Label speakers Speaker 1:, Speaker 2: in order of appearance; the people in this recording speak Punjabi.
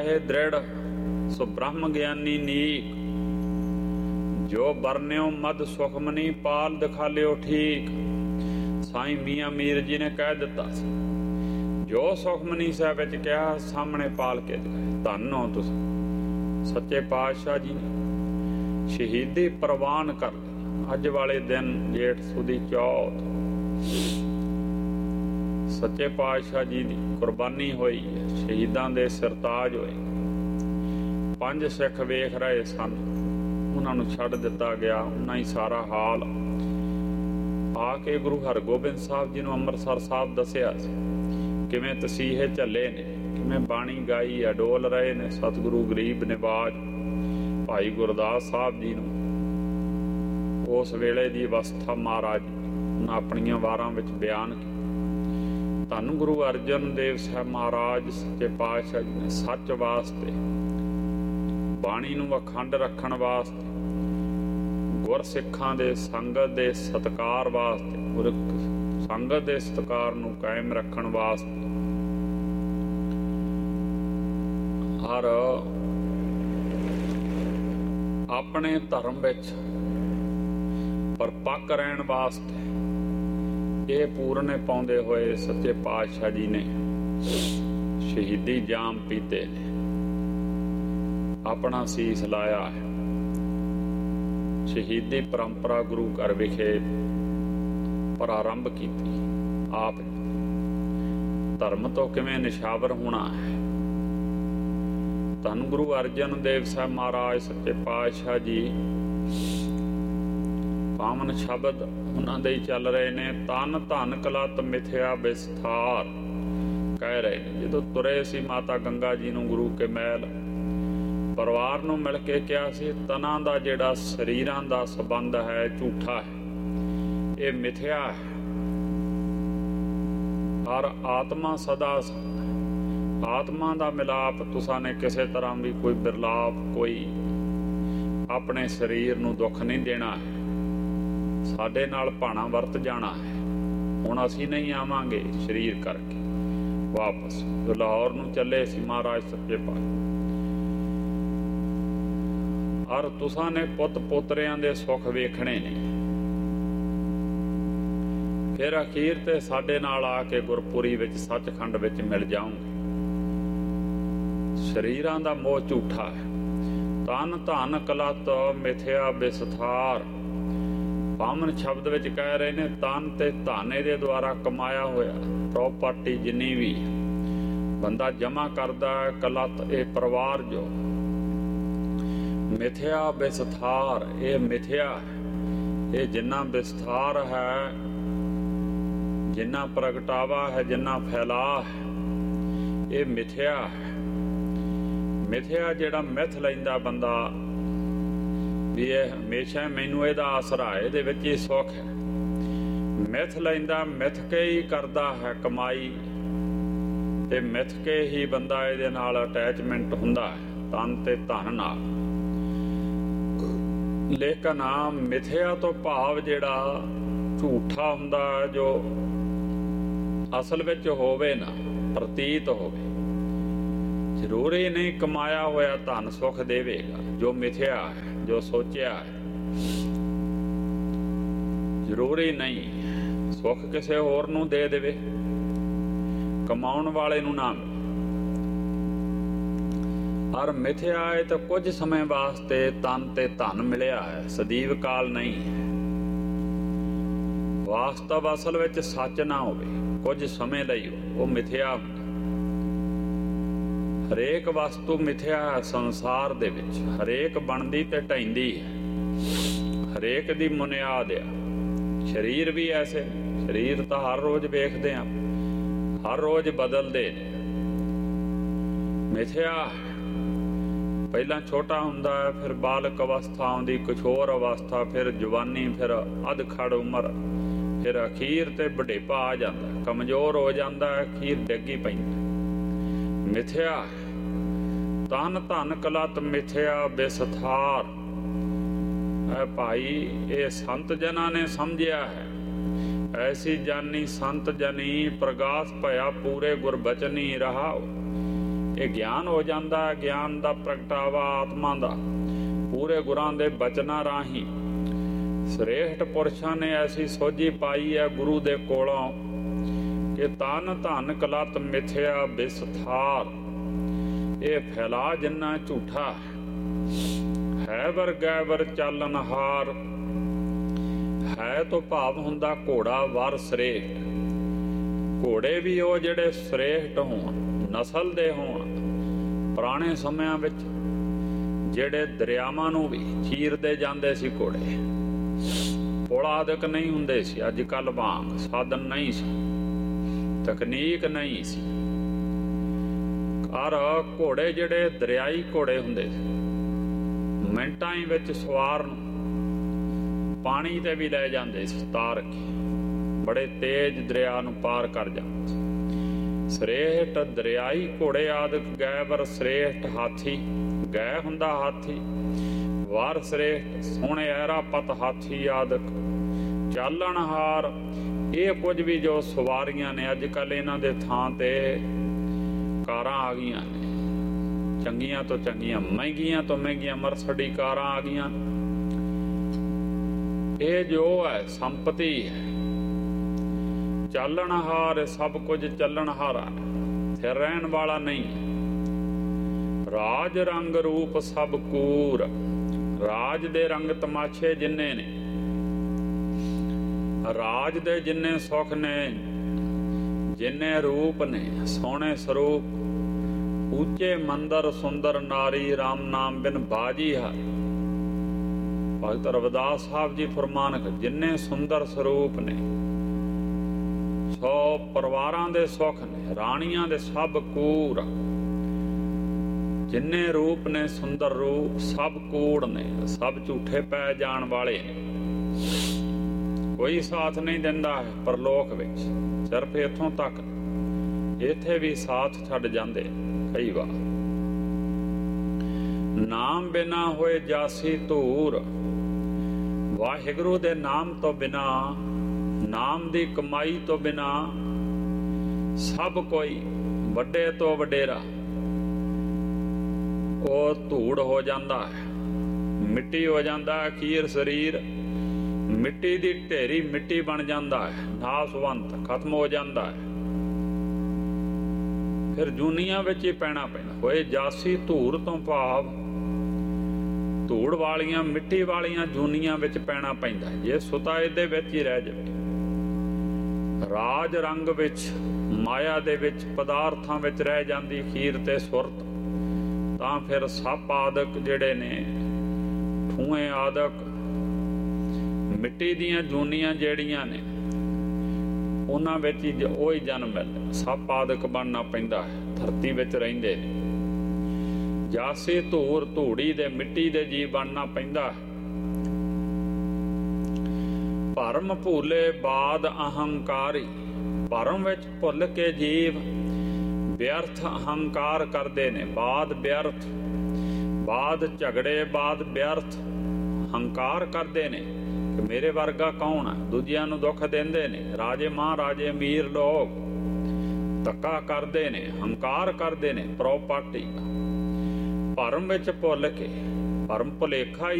Speaker 1: ਹੈ ਦ੍ਰਿੜ ਸੋ ਬ੍ਰਹਮ ਗਿਆਨੀ ਨੀਕ। ਜੋ ਬਰਨਿਓ ਮਦ ਸੁਖਮਨੀ ਪਾਲ ਦਿਖਾ ਲਿਓ ਠੀਕ। ਸਾਈਂ ਮੀਆਂ ਮੀਰ ਜੀ ਨੇ ਕਹਿ ਦਿੱਤਾ ਸੀ, ਜੋ ਸੁਖਮਨੀ ਸਾਹਿਬ ਵਿੱਚ ਕਿਹਾ ਸਾਹਮਣੇ ਪਾਲ ਕੇ ਦਿਖਾਏ। ਧੰਨ ਹੋ ਤੁਸੀਂ। ਸੱਚੇ ਪਾਤਸ਼ਾਹ ਜੀ ਨੇ ਸ਼ਹੀਦੀ ਪ੍ਰਵਾਨ ਕਰ ਲਈ। ਅੱਜ ਵਾਲੇ ਦਿਨ ਜੇਠ ਸੁਦੀ ਚੌਥ ਸੱਚੇ ਪਾਤਸ਼ਾਹ ਜੀ ਦੀ ਕੁਰਬਾਨੀ ਹੋਈ ਹੈ। ਸ਼ਹੀਦਾਂ ਦੇ ਸਰਤਾਜ ਹੋਏ। 5 ਸਿੱਖ ਵੇਖ ਰਹੇ ਸਨ, ਉਹਨਾਂ ਨੂੰ ਛੱਡ ਦਿੱਤਾ ਗਿਆ। ਉਹਨਾਂ ਹੀ ਸਾਰਾ ਹਾਲ ਆ ਕੇ ਗੁਰੂ ਹਰਗੋਬਿੰਦ ਸਾਹਿਬ ਜੀ ਨੂੰ ਅੰਮ੍ਰਿਤਸਰ ਸਾਹਿਬ ਦੱਸਿਆ ਸੀ, ਕਿਵੇਂ ਤਸੀਹੇ ਝੱਲੇ ਨੇ, ਕਿਵੇਂ ਬਾਣੀ ਗਾਈ ਹੈ, ਡੋਲ ਰਹੇ ਨੇ। ਸਤਿਗੁਰੂ ਗਰੀਬ ਨਿਵਾਜ ਭਾਈ ਗੁਰਦਾਸ ਸਾਹਿਬ ਜੀ ਨੂੰ ਉਸ ਵੇਲੇ ਦੀ ਅਵਸਥਾ ਮਹਾਰਾਜ ਉਹਨਾਂ ਆਪਣੀਆਂ ਵਾਰਾਂ ਵਿੱਚ ਬਿਆਨ ਕੀਤੀ। ਧੰਨ ਗੁਰੂ ਅਰਜਨ ਦੇਵ ਸਾਹਿਬ ਮਹਾਰਾਜ ਸੱਚੇ ਪਾਤਸ਼ਾਹ ਜੀ ਨੇ ਸੱਚ ਵਾਸਤੇ, ਬਾਣੀ ਨੂੰ ਅਖੰਡ ਰੱਖਣ ਵਾਸਤੇ, ਗੁਰਸਿੱਖਾਂ ਦੇ ਸੰਗਤ ਦੇ ਸਤਿਕਾਰ ਵਾਸਤੇ, ਗੁਰ ਸੰਗਤ ਦੇ ਸਤਿਕਾਰ ਨੂੰ ਕਾਇਮ ਰੱਖਣ ਵਾਸਤੇ, ਹਰ ਆਪਣੇ ਧਰਮ ਵਿੱਚ ਪਰਪੱਕ ਰਹਿਣ ਵਾਸਤੇ ਇਹ ਪੂਰਨੇ ਪਾਉਂਦੇ ਹੋਏ ਸੱਚੇ ਪਾਤਸ਼ਾਹ ਜੀ ਨੇ ਸ਼ਹੀਦੀ ਜਾਮ ਪੀਤੇ ਨੇ, ਆਪਣਾ ਸੀਸ ਲਾਇਆ ਹੈ। ਸ਼ਹੀਦੀ ਪਰੰਪਰਾ ਗੁਰੂ ਘਰ ਵਿਖੇ ਪ੍ਰਾਰੰਭ ਕੀਤੀ। ਆਪ ਧਰਮ ਤੋਂ ਕਿਵੇਂ ਨਿਸ਼ਾਵਰ ਹੋਣਾ ਹੈ। ਧੰਨ ਗੁਰੂ ਅਰਜਨ ਦੇਵ ਸਾਹਿਬ ਮਹਾਰਾਜ ਸੱਚੇ ਪਾਤਸ਼ਾਹ ਜੀ ਪਾਵਨ ਸ਼ਬਦ ਉਹਨਾਂ ਦੇ ਹੀ ਚੱਲ ਰਹੇ ਨੇ। ਤਨ ਧਨ ਕਲਤ ਮਿਥਿਆ ਵਿਸਥਾਰ ਕਹਿ ਰਹੇ ਨੇ। ਜਦੋਂ ਤੁਰੇ ਸੀ ਮਾਤਾ ਗੰਗਾ ਜੀ ਨੂੰ ਗੁਰੂ ਕੇ ਮਹਿਲ, ਪਰਿਵਾਰ ਨੂੰ ਮਿਲ ਕੇ ਕਿਹਾ ਸੀ, ਤਨਾਂ ਦਾ ਜਿਹੜਾ ਸਰੀਰਾਂ ਦਾ ਸੰਬੰਧ ਹੈ ਝੂਠਾ ਹੈ, ਇਹ ਮਿਥਿਆ ਹੈ। ਔਰ ਆਤਮਾ ਸਦਾ ਆਤਮਾ ਦਾ ਮਿਲਾਪ ਤੁਸਾਂ ਨੇ ਕਿਸੇ ਤਰ੍ਹਾਂ ਵੀ ਕੋਈ ਬਿਰਲਾਪ, ਕੋਈ ਆਪਣੇ ਸਰੀਰ ਨੂੰ ਦੁੱਖ ਨਹੀਂ ਦੇਣਾ ਹੈ। ਸਾਡੇ ਨਾਲ ਭਾਣਾ ਵਰਤ ਜਾਣਾ ਹੈ। ਹੁਣ ਅਸੀਂ ਨਹੀਂ ਆਵਾਂਗੇ ਸਰੀਰ ਕਰਕੇ ਵਾਪਸ। ਜੋ ਲਾਹੌਰ ਨੂੰ ਚੱਲੇ ਸੀ ਮਹਾਰਾਜ ਸੱਚੇ ਪਾਤਸ਼ਾਹ, ਔਰ ਤੁਸਾਂ ਨੇ ਪੁੱਤ ਪੋਤਰਿਆਂ ਦੇ ਸੁੱਖ ਵੇਖਣੇ ਨੇ। ਫਿਰ ਅਖੀਰ ਤੇ ਸਾਡੇ ਨਾਲ ਆ ਕੇ ਗੁਰਪੁਰੀ ਵਿੱਚ ਸੱਚਖੰਡ ਵਿੱਚ ਮਿਲ ਜਾਓਗੇ। ਸਰੀਰਾਂ ਦਾ ਮੋਹ ਝੂਠਾ ਹੈ। ਤਨ ਧਨ ਕਲਤ ਮਿਥਿਆ ਵਿਸਥਾਰ ਪਾਵਨ ਸ਼ਬਦ ਵਿੱਚ ਕਹਿ ਰਹੇ ਨੇ। ਤਨ ਤੇ ਧਨ ਇਹਦੇ ਦੁਆਰਾ ਕਮਾਇਆ ਹੋਇਆ ਪ੍ਰੋਪਰਟੀ ਜਿੰਨੀ ਵੀ ਬੰਦਾ ਜਮਾ ਕਰਦਾ ਹੈ, ਕਲਤ ਇਹ ਪਰਿਵਾਰ ਜੋ ਮਿਥਿਆ ਵਿਸਥਾਰ ਇਹ ਮਿਥਿਆ ਹੈ। ਇਹ ਜਿੰਨਾ ਵਿਸਥਾਰ ਹੈ, ਜਿੰਨਾ ਪ੍ਰਗਟਾਵਾ ਹੈ, ਜਿੰਨਾ ਫੈਲਾਅ ਹੈ, ਇਹ ਮਿਥਿਆ ਹੈ। ਮਿਥਿਆ ਜਿਹੜਾ ਮਿੱਥ ਲੈਂਦਾ ਬੰਦਾ ਵੀ ਇਹ ਹਮੇਸ਼ਾ ਮੈਨੂੰ ਇਹਦਾ ਆਸਰਾ, ਇਹਦੇ ਵਿੱਚ ਹੀ ਸੁੱਖ ਹੈ, ਮਿੱਥ ਲੈਂਦਾ, ਮਿੱਥ ਕੇ ਹੀ ਕਰਦਾ ਹੈ ਕਮਾਈ, ਤੇ ਮਿੱਥ ਕੇ ਹੀ ਬੰਦਾ ਇਹਦੇ ਨਾਲ ਅਟੈਚਮੈਂਟ ਹੁੰਦਾ ਹੈ ਤਨ ਤੇ ਧਨ ਨਾਲ। ਲੇਕਿਨ ਮਿਥਿਆ ਤੋਂ ਭਾਵ ਜਿਹੜਾ ਝੂਠਾ ਹੁੰਦਾ, ਜੋ ਅਸਲ ਵਿੱਚ ਹੋਵੇ ਨਾ, ਪ੍ਰਤੀਤ ਹੋਵੇ। ਜ਼ਰੂਰੀ ਨਹੀਂ ਕਮਾਇਆ ਹੋਇਆ ਧਨ ਸੁੱਖ ਦੇਵੇਗਾ। ਜੋ ਮਿਥਿਆ ਹੈ, ਜੋ ਸੋਚਿਆ ਹੈ, ਜ਼ਰੂਰੀ ਨਹੀਂ ਸੁੱਖ ਕਿਸੇ ਹੋਰ ਨੂੰ ਦੇ ਦੇਵੇ, ਕਮਾਉਣ ਵਾਲੇ ਨੂੰ ਨਾ ਮਿਲੇ। ਔਰ ਮਿਥਿਆ ਹੈ ਤਾਂ ਕੁਝ ਸਮੇਂ ਵਾਸਤੇ ਤਨ ਤੇ ਧਨ ਮਿਲਿਆ ਹੈ, ਸਦੀਵ ਕਾਲ ਨਹੀਂ ਹੈ। ਵਾਸਤਵ ਅਸਲ ਵਿੱਚ ਸੱਚ ਨਾ ਹੋਵੇ, ਕੁਝ ਸਮੇਂ ਲਈ ਉਹ ਮਿਥਿਆ ਹੁੰਦਾ। ਹਰੇਕ ਵਸਤੂ ਮਿਥਿਆ ਹੈ ਸੰਸਾਰ ਦੇ ਵਿੱਚ। ਹਰੇਕ ਬਣਦੀ ਤੇ ਢਹਿੰਦੀ ਹੈ, ਹਰੇਕ ਦੀ ਮੁਨਿਆਦ ਆ। ਸਰੀਰ ਵੀ ਐਸੇ, ਸਰੀਰ ਤਾਂ ਹਰ ਰੋਜ਼ ਵੇਖਦੇ ਹਾਂ, ਹਰ ਰੋਜ਼ ਬਦਲਦੇ ਨੇ। ਮਿਥਿਆ ਪਹਿਲਾਂ ਛੋਟਾ ਹੁੰਦਾ ਹੈ, ਫਿਰ ਬਾਲਕ ਅਵਸਥਾ ਆਉਂਦੀ, ਕਿਸ਼ੋਰ ਅਵਸਥਾ, ਫਿਰ ਜਵਾਨੀ, ਫਿਰ ਅਧਖੜ ਉਮਰ, ਫਿਰ ਅਖੀਰ ਤੇ ਬੁਢੇਪਾ ਆ ਜਾਂਦਾ, ਕਮਜ਼ੋਰ ਹੋ ਜਾਂਦਾ, ਅਖੀਰ ਡਿੱਗੀ ਪੈਂਦਾ। ਮਿਥਿਆ ਤਨ ਧਨ ਕਲਤ ਮਿਥਿਆ ਵਿਸਥਾਰ। ਭਾਈ ਇਹ ਸੰਤ ਜਨਾਂ ਨੇ ਸਮਝਿਆ ਹੈ। ਐਸੀ ਜਾਨੀ ਸੰਤ ਜਨੀ ਪ੍ਰਗਾਸ ਭਇਆ ਪੂਰੇ ਗੁਰਬਚਨੀ ਰਹਾਓ। ਇਹ ਗਿਆਨ ਹੋ ਜਾਂਦਾ। ਗਿਆਨ ਦਾ ਪ੍ਰਗਟਾਵਾ ਆਤਮਾ ਦਾ ਪੂਰੇ ਗੁਰਾਂ ਦੇ ਬਚਨਾਂ ਰਾਹੀਂ। ਸ੍ਰੇਸ਼ਟ ਪੁਰਸ਼ਾਂ ਨੇ ਐਸੀ ਸੋਝੀ ਪਾਈ ਹੈ ਗੁਰੂ ਦੇ ਕੋਲੋਂ ਕਿ ਤਨ ਧਨ ਕਲਤ ਮਿਥਿਆ ਬਿਸਥਾਰ। ਇਹ ਫੈਲਾ ਜਿੰਨਾ ਝੂਠਾ ਹੈ ਵਰ ਗੈਵਰ ਚਾਲਨਹਾਰ। ਹੈ ਤੋਂ ਭਾਵ ਹੁੰਦਾ ਘੋੜਾ ਵਰ ਸ੍ਰੇਸ਼ਟ। ਘੋੜੇ ਵੀ ਉਹ ਜਿਹੜੇ ਸ੍ਰੇਸ਼ਟ ਹੋਣ, ਨਸਲ ਦੇ ਹੋਣ। ਪੁਰਾਣੇ ਸਮਿਆਂ ਵਿੱਚ ਜਿਹੜੇ ਦਰਿਆਵਾਂ ਨੂੰ ਵੀ ਚੀਰਦੇ ਜਾਂਦੇ ਸੀ ਘੋੜੇ। ਪੁਲ ਆਦਿਕ ਨਹੀਂ ਹੁੰਦੇ ਸੀ ਅੱਜ ਕੱਲ੍ਹ ਵਾਂਗ, ਸਾਧਨ ਨਹੀਂ ਸੀ, ਤਕਨੀਕ ਨਹੀਂ ਸੀ। ਔਰ ਘੋੜੇ ਜਿਹੜੇ ਦਰਿਆਈ ਘੋੜੇ ਹੁੰਦੇ ਸੀ, ਮਿੰਟਾਂ ਹੀ ਵਿੱਚ ਸਵਾਰ ਨੂੰ ਪਾਣੀ ਤੇ ਵੀ ਲੈ ਜਾਂਦੇ ਸੀ ਤਾਰ ਕੇ। ਬੜੇ ਤੇਜ਼ ਦਰਿਆ ਨੂੰ ਪਾਰ ਕਰ ਜਾਂਦੇ ਸੀ। ਸ੍ਰੇਸ਼ਟ ਦਰਿਆਈ ਘੋੜੇ ਆਦਿਕ ਗੈ ਵਰ ਸ੍ਰੇਸ਼ਟ ਹਾਥੀ। ਗੈ ਹੁੰਦਾ ਹਾਥੀ, ਵਰ ਸ੍ਰੇਸ਼ਟ ਸੋਹਣੇ ਐਰਾਪਤ ਹਾਥੀ ਆਦਿਕ। ਚਾਲਣਹਾਰ ਇਹ ਕੁਝ ਵੀ ਜੋ ਸਵਾਰੀਆਂ ਨੇ ਅੱਜ ਕੱਲ੍ਹ, ਇਹਨਾਂ ਦੇ ਥਾਂ ਤੇ ਕਾਰਾਂ ਆ ਗਈਆਂ ਨੇ, ਚੰਗੀਆਂ ਤੋਂ ਚੰਗੀਆਂ, ਮਹਿੰਗੀਆਂ ਤੋਂ ਮਹਿੰਗੀਆਂ ਮਰਸਡੀ ਕਾਰਾਂ ਆ ਗਈਆਂ। ਇਹ ਜੋ ਹੈ ਸੰਪਤੀ ਹੈ। ਚਾਲਣਹਾਰ ਸਭ ਕੁਝ ਚੱਲਣਹਾਰਾ, ਫਿਰ ਰਹਿਣ ਵਾਲਾ ਨਹੀਂ। ਰਾਜ ਰੰਗ ਰੂਪ ਸਭ ਕੂਰ। ਰਾਜ ਦੇ ਰੰਗ ਤਮਾਸ਼ੇ ਜਿੰਨੇ ਨੇ, ਰਾਜ ਦੇ ਜਿੰਨੇ ਸੁਖ ਨੇ, ਜਿੰਨੇ ਰੂਪ ਨੇ, ਸੋਹਣੇ ਸਰੂਪ। ਉੱਚੇ ਮੰਦਰ ਸੁੰਦਰ ਨਾਰੀ, ਰਾਮ ਨਾਮ ਬਿਨ ਬਾਜੀ ਹੈ। ਭਗਤ ਰਵਿਦਾਸ ਸਾਹਿਬ ਜੀ ਫਰਮਾਨ, ਜਿੰਨੇ ਸੁੰਦਰ ਸਰੂਪ ਨੇ, 100 ਪਰਿਵਾਰਾਂ ਦੇ ਸੁਖ ਨੇ, ਰਾਣੀਆਂ ਦੇ ਸਭ ਕੂੜ। ਜਿੰਨੇ ਰੂਪ ਨੇ ਸੁੰਦਰ ਰੂਪ, ਸਭ ਕੂੜ ਨੇ, ਸਭ ਝੂਠੇ ਪੈ ਜਾਣ ਵਾਲੇ ਨੇ। ਕੋਈ ਸਾਥ ਨਹੀਂ ਦਿੰਦਾ ਹੈ ਪਰਲੋਕ ਵਿੱਚ, ਸਿਰਫ ਇੱਥੋਂ ਤੱਕ। ਇੱਥੇ ਵੀ ਸਾਥ ਛੱਡ ਜਾਂਦੇ ਕਈ ਵਾਰ। ਨਾਮ ਬਿਨਾ ਹੋਏ ਜਾਸੀ ਧੂਰ। ਵਾਹਿਗੁਰੂ ਦੇ ਨਾਮ ਤੋਂ ਬਿਨਾ, ਨਾਮ ਦੀ ਕਮਾਈ ਤੋਂ ਬਿਨਾ ਸਭ ਕੋਈ ਵੱਡੇ ਤੋਂ ਵਡੇਰਾ ਉਹ ਧੂੜ ਹੋ ਜਾਂਦਾ ਹੈ, ਮਿੱਟੀ ਹੋ ਜਾਂਦਾ। ਅਖੀਰ ਸਰੀਰ ਮਿੱਟੀ ਦੀ ਢੇਰੀ ਮਿੱਟੀ ਬਣ ਜਾਂਦਾ ਹੈ, ਨਾਸਵੰਤ ਖਤਮ ਹੋ ਜਾਂਦਾ ਹੈ। ਫਿਰ ਜੂਨੀਆਂ ਵਿੱਚ ਹੀ ਪੈਣਾ ਪੈਂਦਾ। ਹੋਏ ਜਾਸੀ ਧੂੜ ਤੋਂ ਭਾਵ ਧੂੜ ਵਾਲੀਆਂ ਮਿੱਟੀ ਵਾਲੀਆਂ ਜੂਨੀਆਂ ਵਿੱਚ ਪੈਣਾ ਪੈਂਦਾ। ਜੇ ਸੁਤਾ ਇਹਦੇ ਵਿੱਚ ਹੀ ਰਹਿ ਜਾਵੇ, ਰਾਜ ਰੰਗ ਵਿੱਚ, ਮਾਇਆ ਦੇ ਵਿੱਚ, ਪਦਾਰਥਾਂ ਵਿੱਚ ਰਹਿ ਜਾਂਦੀ ਅਖੀਰ ਤੇ ਸੁਰਤ, ਤਾਂ ਫਿਰ ਸੱਪ ਆਦਿਕ ਜਿਹੜੇ ਨੇ, ਠੂਏ ਆਦਿਕ, ਮਿੱਟੀ ਦੀਆਂ ਜੂਨੀਆਂ ਜਿਹੜੀਆਂ ਨੇ, ਉਹਨਾਂ ਵਿੱਚ ਹੀ ਉਹੀ ਜਨਮ ਮਿਲਦਾ। ਸੱਪ ਆਦਿਕ ਬਣਨਾ ਪੈਂਦਾ ਹੈ, ਧਰਤੀ ਵਿੱਚ ਰਹਿੰਦੇ ਨੇ। ਜਾਸੀ ਧੂਰ, ਧੂੜੀ ਦੇ ਮਿੱਟੀ ਦੇ ਜੀਵ ਬਣਨਾ ਪੈਂਦਾ ਹੈ। ਭਰਮ ਭੂਲੇ ਬਾਦ ਅਹੰਕਾਰੀ। ਭਰਮ ਵਿੱਚ ਭੁੱਲ ਕੇ ਜੀਵ ਵਿਅਰਥ ਅਹੰਕਾਰ ਕਰਦੇ ਨੇ। ਬਾਦ ਵਿਅਰਥ, ਬਾਦ ਝਗੜੇ, ਬਾਦ ਵਿਅਰਥ ਹੰਕਾਰ ਕਰਦੇ ਨੇ ਕਿ ਮੇਰੇ ਵਰਗਾ ਕੌਣ ਹੈ। ਦੂਜਿਆਂ ਨੂੰ ਦੁੱਖ ਦਿੰਦੇ ਨੇ। ਰਾਜੇ ਮਹਾਰਾਜੇ ਅਮੀਰ ਲੋਕ ਧੱਕਾ ਕਰਦੇ ਨੇ, ਹੰਕਾਰ ਕਰਦੇ ਨੇ, ਪ੍ਰੋਪਰਟੀ। ਭਰਮ ਵਿੱਚ ਭੁੱਲ ਕੇ, ਭਰਮ ਭੁਲੇਖਾ